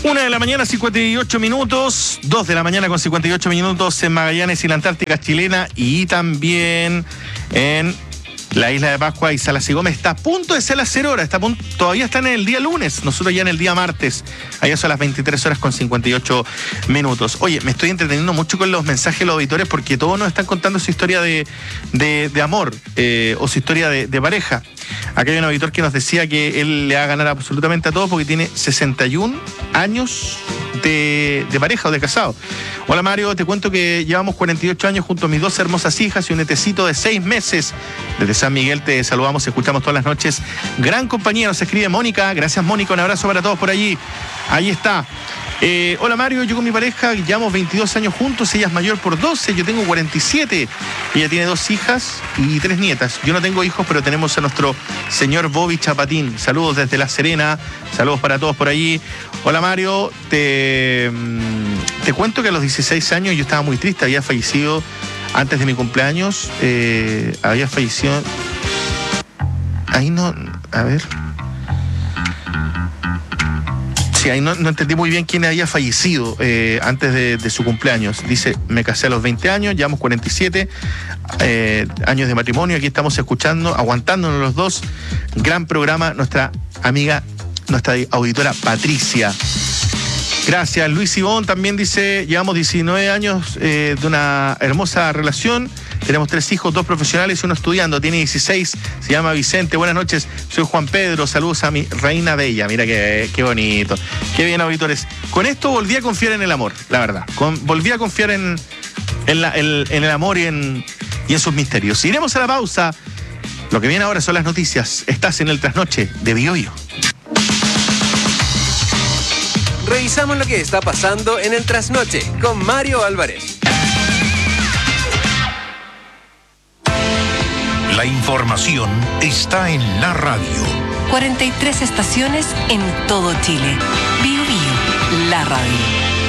1 de la mañana, 58 minutos. 2 de la mañana con 58 minutos en Magallanes y la Antártica chilena. Y también en la isla de Pascua y Salas y Gómez. Está a punto de ser las 0 horas. Todavía están en el día lunes. Nosotros ya en el día martes. Allá son las 23 horas con 58 minutos. Oye, me estoy entreteniendo mucho con los mensajes de los auditores porque todos nos están contando su historia de amor o su historia de pareja. Acá hay un auditor que nos decía que él le va a ganar absolutamente a todos porque tiene 61 años de pareja o de casado. Hola Mario, te cuento que llevamos 48 años junto a mis 2 hermosas hijas y un netecito de 6 meses. Desde San Miguel te saludamos, escuchamos todas las noches. Gran compañía, nos escribe Mónica. Gracias Mónica, un abrazo para todos por allí. Ahí está. Hola Mario, yo con mi pareja llevamos 22 años juntos, ella es mayor por 12, yo tengo 47. Ella tiene 2 hijas y 3 nietas. Yo no tengo hijos, pero tenemos a nuestro señor Bobby Chapatín. Saludos desde La Serena, saludos para todos por allí. Hola Mario, te cuento que a los 16 años yo estaba muy triste, había fallecido antes de mi cumpleaños, había fallecido... Ahí no, a ver... Sí, ahí no entendí muy bien quién había fallecido antes de su cumpleaños. Dice, me casé a los 20 años, llevamos 47 años de matrimonio. Aquí estamos escuchando, aguantándonos los dos. Gran programa, nuestra amiga, nuestra auditora Patricia. Gracias. Luis Ivón también dice, llevamos 19 años de una hermosa relación. Tenemos 3 hijos, 2 profesionales y uno estudiando. Tiene 16, se llama Vicente. Buenas noches, soy Juan Pedro. Saludos a mi reina bella. Mira qué bonito. Qué bien, auditores. Con esto volví a confiar en el amor, la verdad. Volví a confiar en el amor y en sus misterios. Iremos a la pausa. Lo que viene ahora son las noticias. Estás en el Trasnoche de Biobío. Revisamos lo que está pasando en el Trasnoche con Mario Álvarez. La información está en la radio. 43 estaciones en todo Chile. Biobío, la radio.